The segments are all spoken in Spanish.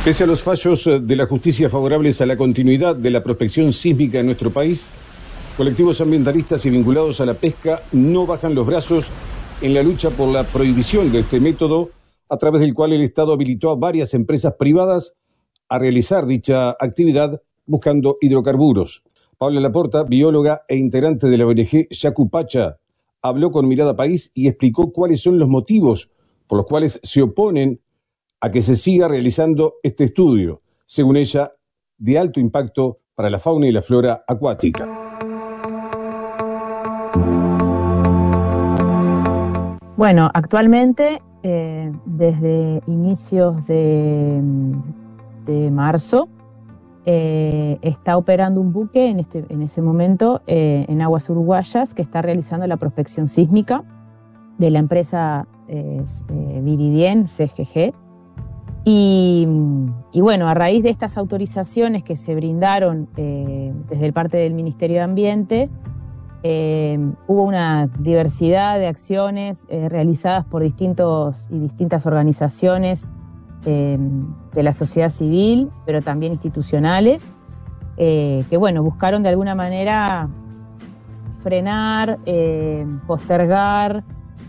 Pese a los fallos de la justicia favorables a la continuidad de la prospección sísmica en nuestro país, colectivos ambientalistas y vinculados a la pesca no bajan los brazos en la lucha por la prohibición de este método, a través del cual el Estado habilitó a varias empresas privadas a realizar dicha actividad buscando hidrocarburos. Paula Laporta, bióloga e integrante de la ONG Yacupacha, habló con Mirada País y explicó cuáles son los motivos por los cuales se oponen a que se siga realizando este estudio, según ella, de alto impacto para la fauna y la flora acuática. Bueno, actualmente, desde inicios de marzo, está operando un buque en ese momento en aguas uruguayas que está realizando la prospección sísmica de la empresa Viridien CGG. Y bueno, a raíz de estas autorizaciones que se brindaron desde parte del Ministerio de Ambiente, hubo una diversidad de acciones realizadas por distintas organizaciones de la sociedad civil, pero también institucionales, que bueno, buscaron de alguna manera frenar, postergar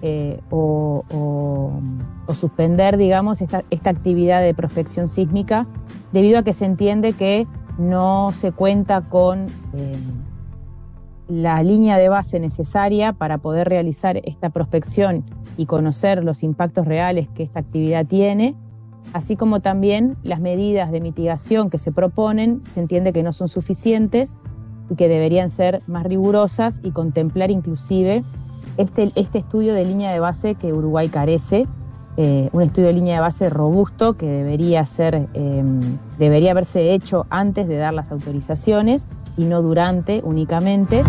o suspender, digamos, esta actividad de prospección sísmica, debido a que se entiende que no se cuenta con la línea de base necesaria para poder realizar esta prospección y conocer los impactos reales que esta actividad tiene, así como también las medidas de mitigación que se proponen se entiende que no son suficientes y que deberían ser más rigurosas y contemplar inclusive este estudio de línea de base que Uruguay carece, un estudio de línea de base robusto que debería haberse hecho antes de dar las autorizaciones y no durante únicamente.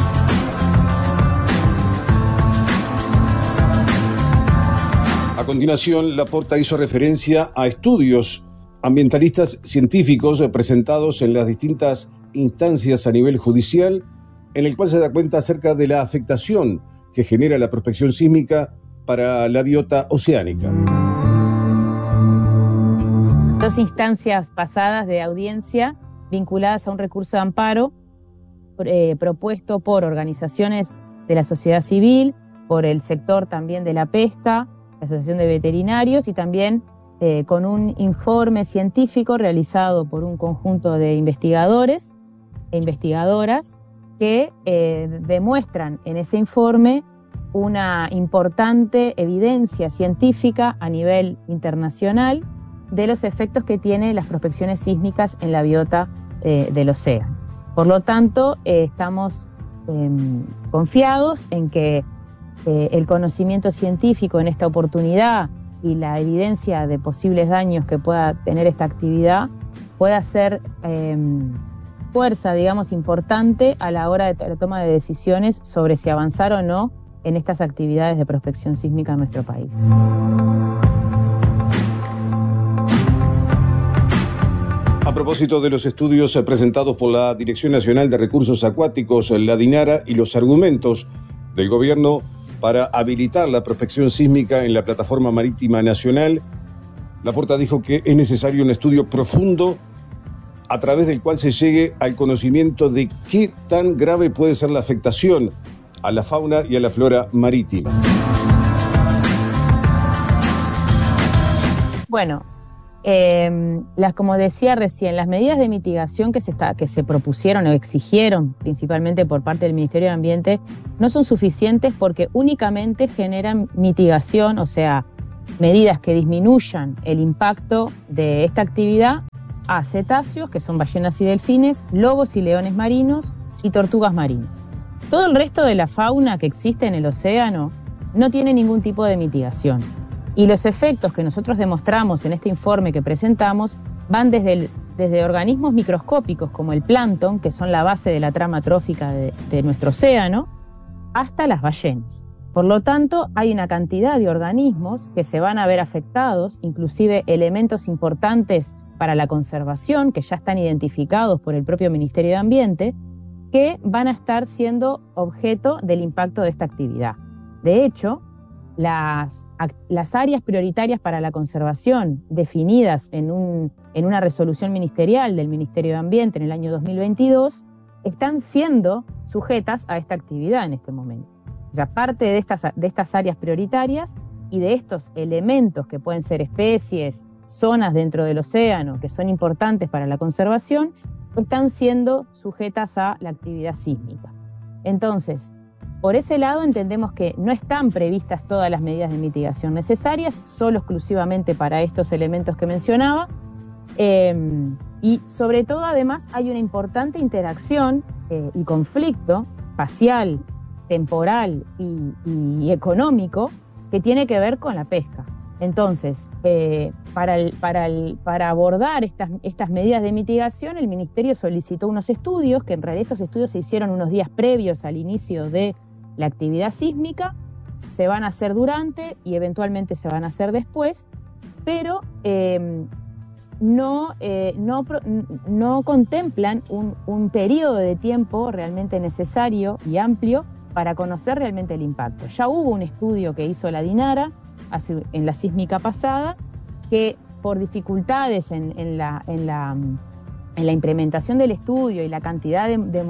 A continuación, Laporta hizo referencia a estudios ambientalistas científicos presentados en las distintas instancias a nivel judicial, en el cual se da cuenta acerca de la afectación que genera la prospección sísmica para la biota oceánica. Dos instancias pasadas de audiencia vinculadas a un recurso de amparo propuesto por organizaciones de la sociedad civil, por el sector también de la pesca, la Asociación de Veterinarios y también con un informe científico realizado por un conjunto de investigadores e investigadoras que demuestran en ese informe una importante evidencia científica a nivel internacional de los efectos que tienen las prospecciones sísmicas en la biota del océano. Por lo tanto, estamos confiados en que el conocimiento científico en esta oportunidad y la evidencia de posibles daños que pueda tener esta actividad pueda ser fuerza, digamos, importante a la hora de la toma de decisiones sobre si avanzar o no en estas actividades de prospección sísmica en nuestro país. A propósito de los estudios presentados por la Dirección Nacional de Recursos Acuáticos, la DINARA, y los argumentos del gobierno para habilitar la prospección sísmica en la Plataforma Marítima Nacional, Laporta dijo que es necesario un estudio profundo a través del cual se llegue al conocimiento de qué tan grave puede ser la afectación a la fauna y a la flora marítima. Bueno, como decía recién, las medidas de mitigación que se propusieron o exigieron principalmente por parte del Ministerio de Ambiente no son suficientes porque únicamente generan mitigación, o sea, medidas que disminuyan el impacto de esta actividad a cetáceos, que son ballenas y delfines, lobos y leones marinos y tortugas marinas. Todo el resto de la fauna que existe en el océano no tiene ningún tipo de mitigación. Y los efectos que nosotros demostramos en este informe que presentamos van desde organismos microscópicos como el plancton, que son la base de la trama trófica de nuestro océano, hasta las ballenas. Por lo tanto, hay una cantidad de organismos que se van a ver afectados, inclusive elementos importantes para la conservación, que ya están identificados por el propio Ministerio de Ambiente, que van a estar siendo objeto del impacto de esta actividad. De hecho, las áreas prioritarias para la conservación definidas en una resolución ministerial del Ministerio de Ambiente en el año 2022 están siendo sujetas a esta actividad en este momento. O sea, parte de estas áreas prioritarias y de estos elementos que pueden ser especies, zonas dentro del océano que son importantes para la conservación, están siendo sujetas a la actividad sísmica. Entonces, por ese lado entendemos que no están previstas todas las medidas de mitigación necesarias, solo exclusivamente para estos elementos que mencionaba, y sobre todo además hay una importante interacción y conflicto espacial, temporal y económico que tiene que ver con la pesca. Entonces, para abordar estas medidas de mitigación, el Ministerio solicitó unos estudios, que en realidad estos estudios se hicieron unos días previos al inicio de la actividad sísmica, se van a hacer durante y eventualmente se van a hacer después, pero no contemplan un periodo de tiempo realmente necesario y amplio para conocer realmente el impacto. Ya hubo un estudio que hizo la DINARA en la sísmica pasada, que por dificultades en la implementación del estudio y la cantidad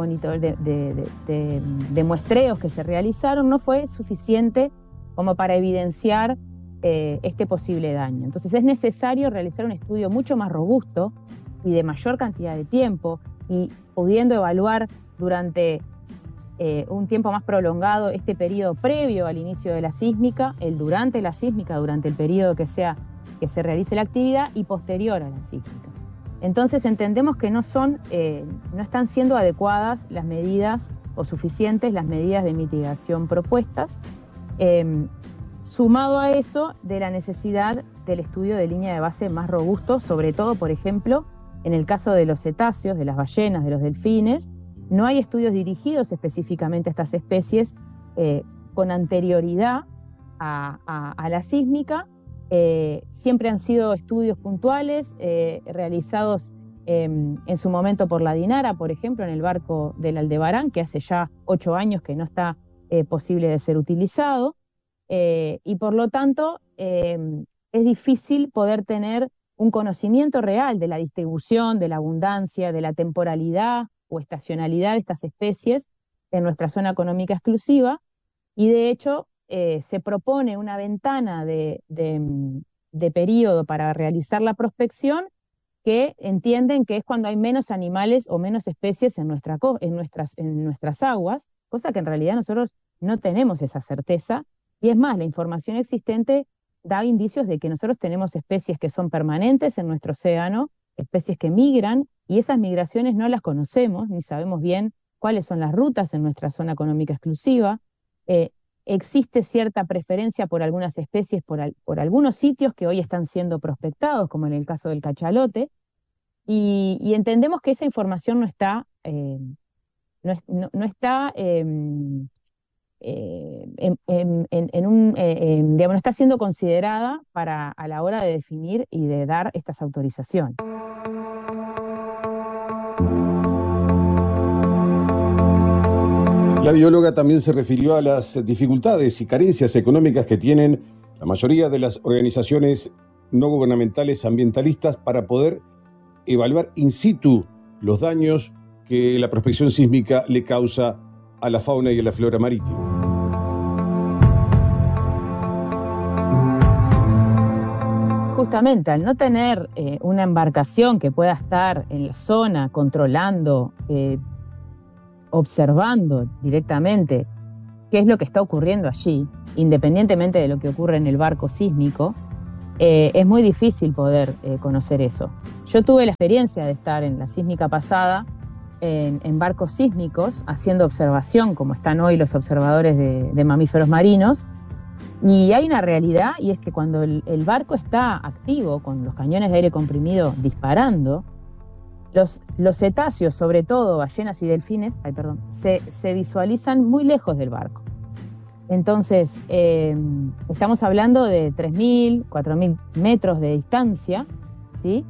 de muestreos que se realizaron no fue suficiente como para evidenciar este posible daño. Entonces es necesario realizar un estudio mucho más robusto y de mayor cantidad de tiempo, y pudiendo evaluar durante un tiempo más prolongado este periodo previo al inicio de la sísmica, el durante la sísmica, durante el periodo que se realice la actividad, y posterior a la sísmica. Entonces entendemos que no están siendo adecuadas las medidas o suficientes las medidas de mitigación propuestas, sumado a eso de la necesidad del estudio de línea de base más robusto, sobre todo, por ejemplo, en el caso de los cetáceos, de las ballenas, de los delfines. No hay estudios dirigidos específicamente a estas especies con anterioridad a la sísmica. Siempre han sido estudios puntuales realizados en su momento por la DINARA, por ejemplo, en el barco del Aldebarán, que hace ya 8 años que no está posible de ser utilizado, y por lo tanto es difícil poder tener un conocimiento real de la distribución, de la abundancia, de la temporalidad o estacionalidad de estas especies en nuestra zona económica exclusiva, y de hecho se propone una ventana de periodo para realizar la prospección que entienden que es cuando hay menos animales o menos especies en nuestras aguas, cosa que en realidad nosotros no tenemos esa certeza, y es más, la información existente da indicios de que nosotros tenemos especies que son permanentes en nuestro océano, especies que migran, y esas migraciones no las conocemos, ni sabemos bien cuáles son las rutas en nuestra zona económica exclusiva. Existe cierta preferencia por algunas especies, por algunos sitios que hoy están siendo prospectados, como en el caso del cachalote, y entendemos que esa información no está no está siendo considerada a la hora de definir y de dar estas autorizaciones. La bióloga también se refirió a las dificultades y carencias económicas que tienen la mayoría de las organizaciones no gubernamentales ambientalistas para poder evaluar in situ los daños que la prospección sísmica le causa a la fauna y a la flora marítima. Justamente, al no tener una embarcación que pueda estar en la zona controlando, observando directamente qué es lo que está ocurriendo allí, independientemente de lo que ocurre en el barco sísmico, es muy difícil poder conocer eso. Yo tuve la experiencia de estar en la sísmica pasada en barcos sísmicos haciendo observación, como están hoy los observadores de mamíferos marinos, y hay una realidad, y es que cuando el barco está activo con los cañones de aire comprimido disparando, los cetáceos, sobre todo ballenas y delfines, se visualizan muy lejos del barco. Entonces, estamos hablando de 3.000, 4.000 metros de distancia, ¿sí?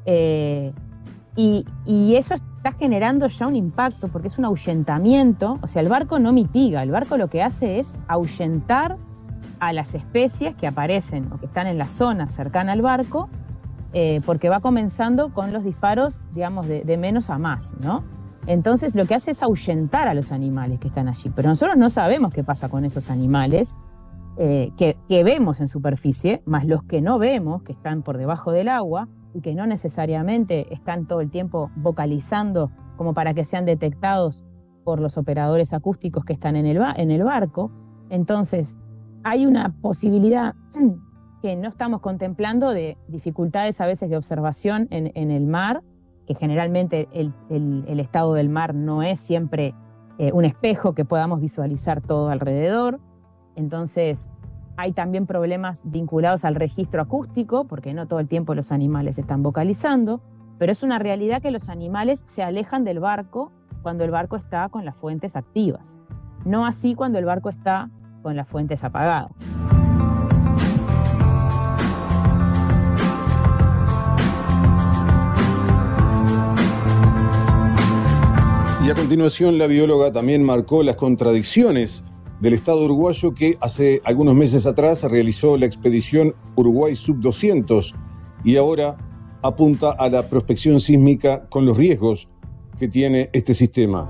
Y eso está generando ya un impacto, porque es un ahuyentamiento. O sea, el barco no mitiga, el barco lo que hace es ahuyentar a las especies que aparecen o que están en la zona cercana al barco, porque va comenzando con los disparos, digamos, de menos a más, ¿no? Entonces lo que hace es ahuyentar a los animales que están allí, pero nosotros no sabemos qué pasa con esos animales que vemos en superficie, más los que no vemos, que están por debajo del agua y que no necesariamente están todo el tiempo vocalizando como para que sean detectados por los operadores acústicos que están en el barco. Entonces, hay una posibilidad que no estamos contemplando de dificultades a veces de observación en el mar, que generalmente el estado del mar no es siempre un espejo que podamos visualizar todo alrededor. Entonces, hay también problemas vinculados al registro acústico, porque no todo el tiempo los animales están vocalizando, pero es una realidad que los animales se alejan del barco cuando el barco está con las fuentes activas, no así cuando el barco está con las fuentes apagadas. Y a continuación, la bióloga también marcó las contradicciones del Estado uruguayo, que hace algunos meses atrás realizó la expedición Uruguay Sub-200 y ahora apunta a la prospección sísmica con los riesgos que tiene este sistema.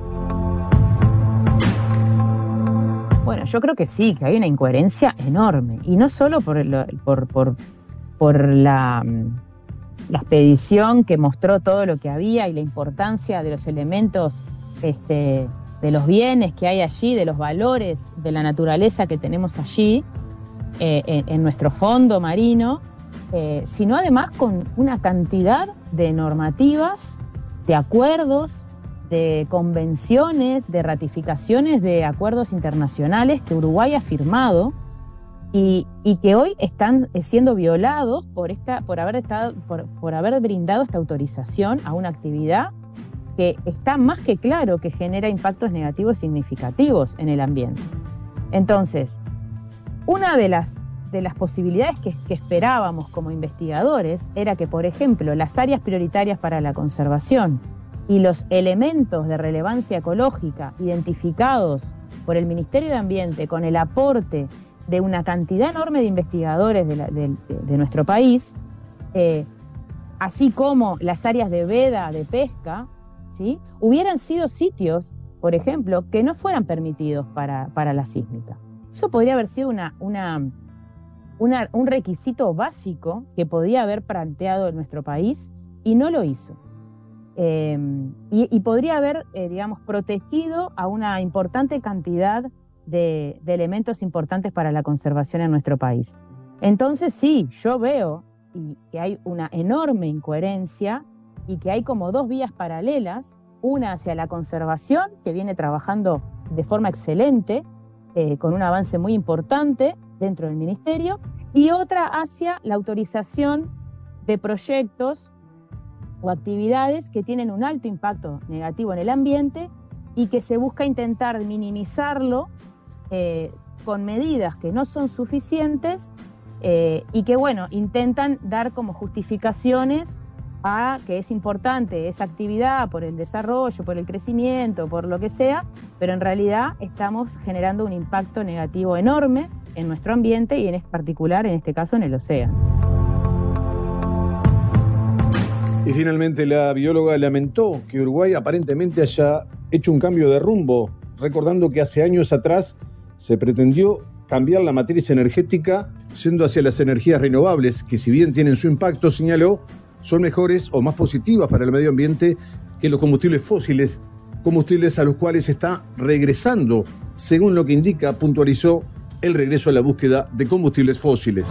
Bueno, yo creo que sí, que hay una incoherencia enorme, y no solo por la expedición que mostró todo lo que había y la importancia de los elementos, de los bienes que hay allí, de los valores de la naturaleza que tenemos allí, en nuestro fondo marino, sino además con una cantidad de normativas, de acuerdos, de convenciones, de ratificaciones de acuerdos internacionales que Uruguay ha firmado y que hoy están siendo violados por haber brindado esta autorización a una actividad que está más que claro que genera impactos negativos significativos en el ambiente. Entonces, una de las posibilidades que esperábamos como investigadores era que, por ejemplo, las áreas prioritarias para la conservación y los elementos de relevancia ecológica identificados por el Ministerio de Ambiente con el aporte de una cantidad enorme de investigadores de nuestro país, así como las áreas de veda, de pesca, ¿sí?, hubieran sido sitios, por ejemplo, que no fueran permitidos para la sísmica. Eso podría haber sido un requisito básico que podía haber planteado nuestro país y no lo hizo. Y podría haber, protegido a una importante cantidad de elementos importantes para la conservación en nuestro país. Entonces sí, yo veo que hay una enorme incoherencia y que hay como dos vías paralelas, una hacia la conservación, que viene trabajando de forma excelente, con un avance muy importante dentro del Ministerio, y otra hacia la autorización de proyectos o actividades que tienen un alto impacto negativo en el ambiente y que se busca intentar minimizarlo con medidas que no son suficientes y que, intentan dar como justificaciones a que es importante esa actividad por el desarrollo, por el crecimiento, por lo que sea, pero en realidad estamos generando un impacto negativo enorme en nuestro ambiente y en particular, en este caso, en el océano. Y finalmente la bióloga lamentó que Uruguay aparentemente haya hecho un cambio de rumbo, recordando que hace años atrás se pretendió cambiar la matriz energética yendo hacia las energías renovables, que si bien tienen su impacto, señaló, son mejores o más positivas para el medio ambiente que los combustibles fósiles, combustibles a los cuales está regresando, según lo que indica, puntualizó, el regreso a la búsqueda de combustibles fósiles.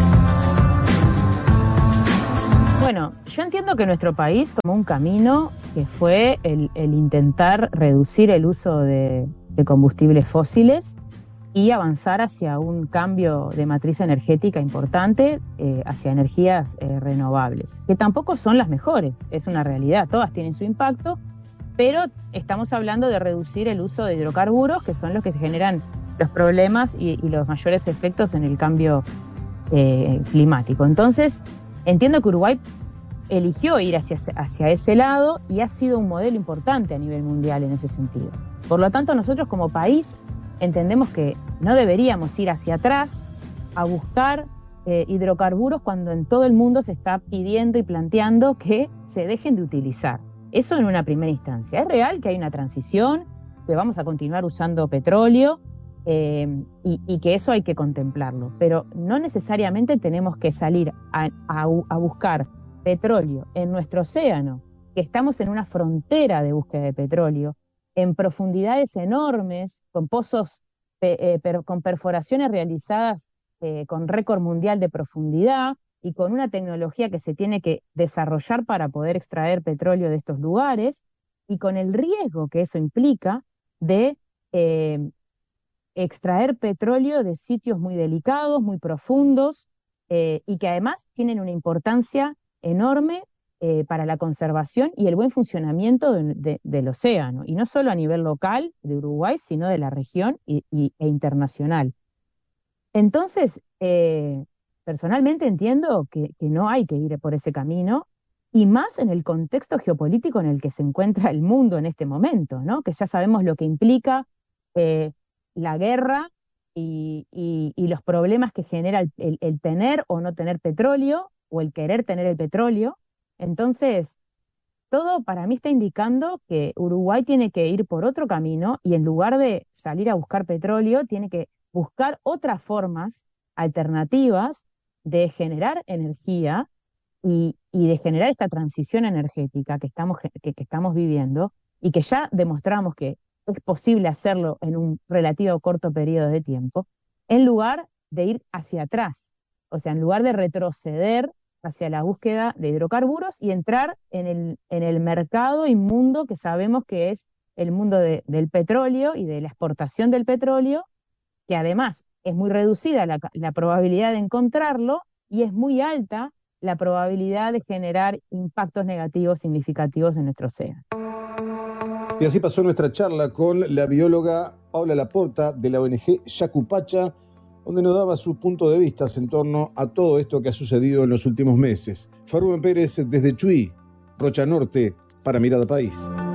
Bueno, yo entiendo que nuestro país tomó un camino que fue el intentar reducir el uso de combustibles fósiles y avanzar hacia un cambio de matriz energética importante, hacia energías renovables, que tampoco son las mejores, es una realidad, todas tienen su impacto, pero estamos hablando de reducir el uso de hidrocarburos, que son los que generan los problemas y los mayores efectos en el cambio climático. Entonces, entiendo que Uruguay eligió ir hacia ese lado y ha sido un modelo importante a nivel mundial en ese sentido. Por lo tanto, nosotros como país entendemos que no deberíamos ir hacia atrás, a buscar hidrocarburos cuando en todo el mundo se está pidiendo y planteando que se dejen de utilizar. Eso en una primera instancia. Es real que hay una transición, que vamos a continuar usando petróleo y que eso hay que contemplarlo, pero no necesariamente tenemos que salir a buscar petróleo en nuestro océano, que estamos en una frontera de búsqueda de petróleo, en profundidades enormes, con pozos, con perforaciones realizadas con récord mundial de profundidad y con una tecnología que se tiene que desarrollar para poder extraer petróleo de estos lugares, y con el riesgo que eso implica de extraer petróleo de sitios muy delicados, muy profundos, y que además tienen una importancia enorme para la conservación y el buen funcionamiento del océano, y no solo a nivel local de Uruguay, sino de la región e internacional. Entonces, personalmente entiendo que no hay que ir por ese camino, y más en el contexto geopolítico en el que se encuentra el mundo en este momento, ¿no? Que ya sabemos lo que implica la guerra y los problemas que genera el tener o no tener petróleo, o el querer tener el petróleo. Entonces, todo para mí está indicando que Uruguay tiene que ir por otro camino, y en lugar de salir a buscar petróleo, tiene que buscar otras formas alternativas de generar energía y de generar esta transición energética que estamos viviendo, y que ya demostramos que es posible hacerlo en un relativo corto periodo de tiempo, en lugar de ir hacia atrás, o sea, en lugar de retroceder hacia la búsqueda de hidrocarburos y entrar en el mercado inmundo que sabemos que es el mundo del petróleo y de la exportación del petróleo, que además es muy reducida la probabilidad de encontrarlo, y es muy alta la probabilidad de generar impactos negativos significativos en nuestro océano. Y así pasó nuestra charla con la bióloga Paula Laporta de la ONG Yacupacha, donde nos daba su punto de vista en torno a todo esto que ha sucedido en los últimos meses. Farrúben Pérez desde Chuy, Rocha Norte, para Mirada País.